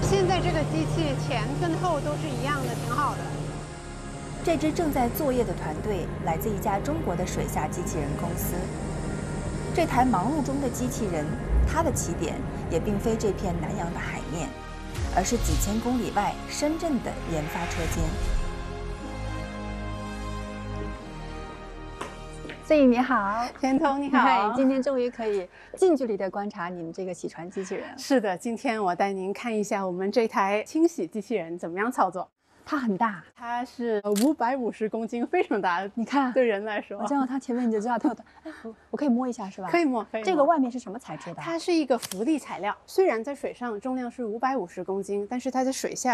现在这个机器前跟后都是一样的，挺好的。 这支正在作业的团队来自一家中国的水下机器人公司。这台忙碌中的机器人，它的起点也并非这片南洋的海面，而是几千公里外深圳的研发车间。 所以你好， 田彤你好， 今天终于可以近距离的观察你们这个洗船机器人。 是的，今天我带您看一下我们这台清洗机器人怎么样操作。 它很大， 它是550公斤，非常大。 你看， 对人来说， 我见到它前面你就知道它有多。哎，我可以摸一下是吧？ 可以摸，可以摸。 这个外面是什么材质的？ 它是一个浮力材料，虽然在水上重量是550公斤，但是它在水下